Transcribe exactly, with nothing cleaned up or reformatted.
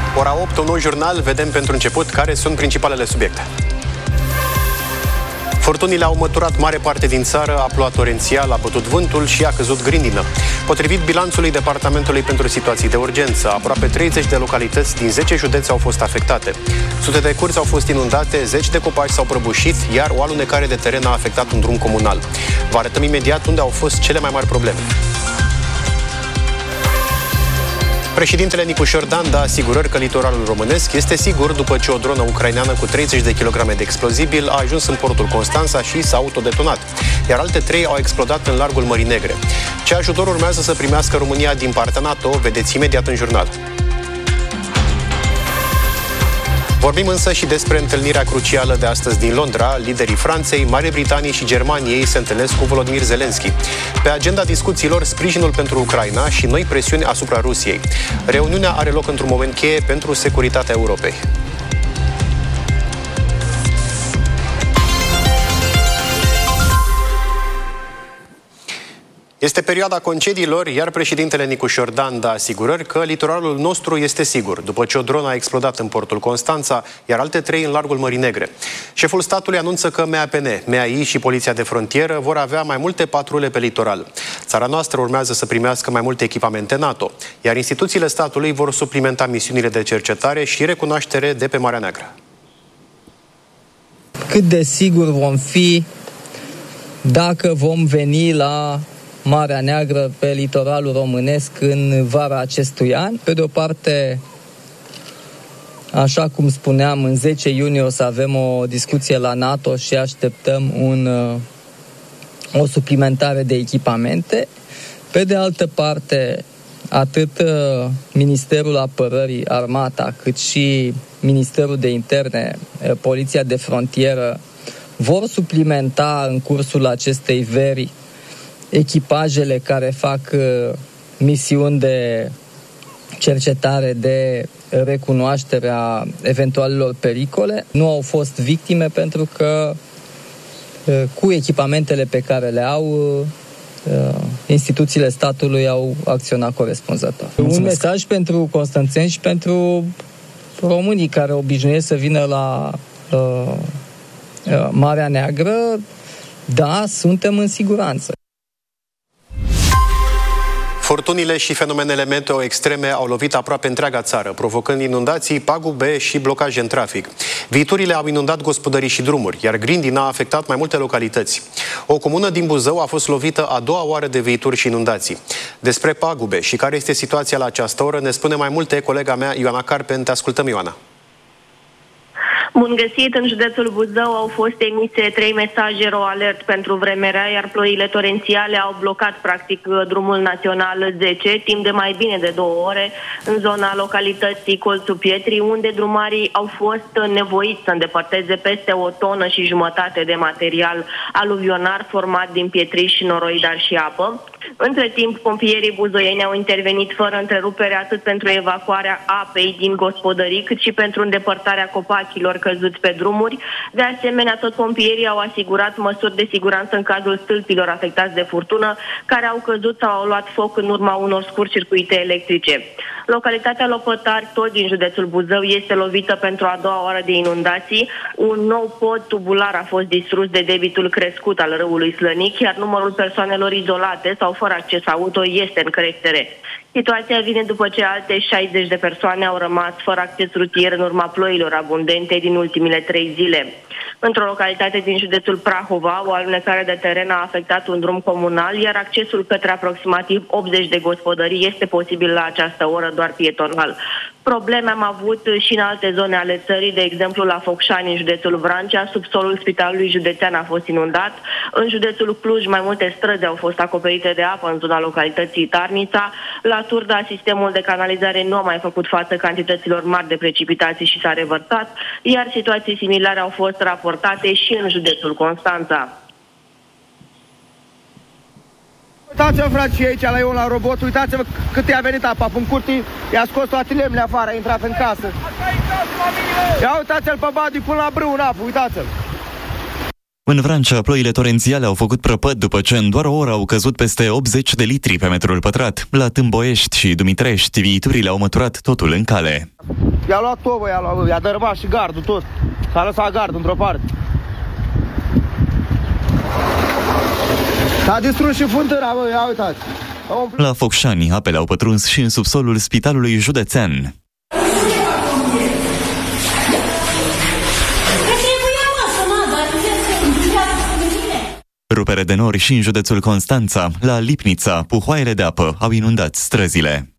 Ora opt, un nou jurnal, vedem pentru început care sunt principalele subiecte. Furtunile au măturat mare parte din țară, a plouat torențial, a bătut vântul și a căzut grindină. Potrivit bilanțului Departamentului pentru Situații de Urgență, aproape treizeci de localități din zece județe au fost afectate. Sute de curți au fost inundate, zeci de copaci s-au prăbușit, iar o alunecare de teren a afectat un drum comunal. Vă arătăm imediat unde au fost cele mai mari probleme. Președintele Nicușor Dan dă asigurări că litoralul românesc este sigur după ce o dronă ucraineană cu treizeci de kilograme de explozibil a ajuns în portul Constanța și s-a autodetonat, iar alte trei au explodat în largul Mării Negre. Ce ajutor urmează să primească România din partea NATO, vedeți imediat în jurnal. Vorbim însă și despre întâlnirea crucială de astăzi din Londra. Liderii Franței, Marii Britanii și Germaniei se întâlnesc cu Volodymyr Zelensky. Pe agenda discuțiilor, sprijinul pentru Ucraina și noi presiuni asupra Rusiei. Reuniunea are loc într-un moment cheie pentru securitatea Europei. Este perioada concediilor, iar președintele Nicușor Dan dă asigurări că litoralul nostru este sigur, după ce o dronă a explodat în portul Constanța, iar alte trei în largul Mării Negre. Șeful statului anunță că M A P N, M A I și Poliția de Frontieră vor avea mai multe patrule pe litoral. Țara noastră urmează să primească mai multe echipamente NATO, iar instituțiile statului vor suplimenta misiunile de cercetare și recunoaștere de pe Marea Neagră. Cât de sigur vom fi dacă vom veni la Marea Neagră pe litoralul românesc în vara acestui an? Pe de o parte, așa cum spuneam, în zece iunie o să avem o discuție la NATO și așteptăm un, o suplimentare de echipamente. Pe de altă parte, atât Ministerul Apărării, Armata, cât și Ministerul de Interne, Poliția de Frontieră vor suplimenta în cursul acestei veri echipajele care fac uh, misiuni de cercetare, de recunoaștere a eventualelor pericole. Nu au fost victime pentru că uh, cu echipamentele pe care le au, uh, instituțiile statului au acționat corespunzător. Mulțumesc. Un mesaj pentru constanțeni și pentru românii care obișnuiesc să vină la uh, uh, Marea Neagră. Da, suntem în siguranță. Furtunile și fenomenele meteo extreme au lovit aproape întreaga țară, provocând inundații, pagube și blocaje în trafic. Viiturile au inundat gospodării și drumuri, iar grindina a afectat mai multe localități. O comună din Buzău a fost lovită a doua oară de viituri și inundații. Despre pagube și care este situația la această oră ne spune mai multe colega mea, Ioana Carpen. Te ascultăm, Ioana. Bun găsit! În județul Buzău au fost emise trei mesaje ro-alert pentru vremea rea, iar ploile torențiale au blocat practic drumul național zece timp de mai bine de două ore în zona localității Colțul Pietrii, unde drumarii au fost nevoiți să îndepărteze peste o tonă și jumătate de material aluvionar format din pietriș, noroi, dar și apă. Între timp, pompierii buzoieni au intervenit fără întrerupere atât pentru evacuarea apei din gospodării, cât și pentru îndepărtarea copachilor căzuți pe drumuri. De asemenea, tot pompierii au asigurat măsuri de siguranță în cazul stâlpilor afectați de furtună, care au căzut sau au luat foc în urma unor scurt-circuite electrice. Localitatea Lopătari, tot din județul Buzău, este lovită pentru a doua oară de inundații. Un nou pod tubular a fost distrus de debitul crescut al râului Slănic, iar numărul persoanelor izolate sau fără acces auto este în creștere. Situația vine după ce alte șaizeci de persoane au rămas fără acces rutier în urma ploilor abundente din ultimile trei zile. Într-o localitate din județul Prahova, o alunecare de teren a afectat un drum comunal, iar accesul către aproximativ optzeci de gospodării este posibil la această oră doar pietonal. Probleme am avut și în alte zone ale țării, de exemplu la Focșani, în județul Vrancea, subsolul spitalului județean a fost inundat. În județul Cluj, mai multe străzi au fost acoperite de apă în zona localității Tarnița. La Turda, sistemul de canalizare nu a mai făcut față cantităților mari de precipitații și s-a revărsat, iar situații similare au fost raportate și în județul Constanța. Uitați-vă, frate, și aici la eu la robot, uitați-vă cât i-a venit apa în curtii, i-a scos toate lemnele afară, a intrat în casă. Ia uitați-l pe Badi până la brâu în apă, uitați-l. În Vrancea, ploile torențiale au făcut prăpăd după ce în doar o oră au căzut peste optzeci de litri pe metrul pătrat. La Tâmboiești și Dumitrești, viiturile au măturat totul în cale. I-a luat tovă, i-a, luat, i-a dărâmat și gardul tot. S-a lăsat gardul într-o parte. S-a distrus și fântâna, bă, ia uitați. La Focșani, apele au pătruns și în subsolul Spitalului Județean. Rupere de nori și în județul Constanța, la Lipnița, puhoaiele de apă au inundat străzile.